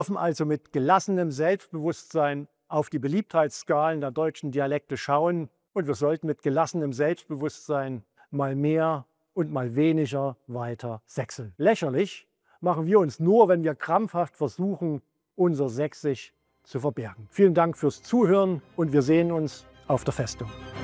dürfen also mit gelassenem Selbstbewusstsein auf die Beliebtheitsskalen der deutschen Dialekte schauen und wir sollten mit gelassenem Selbstbewusstsein mal mehr und mal weniger weiter sächseln. Lächerlich machen wir uns nur, wenn wir krampfhaft versuchen, unser Sächsisch zu verbergen. Vielen Dank fürs Zuhören und wir sehen uns auf der Festung.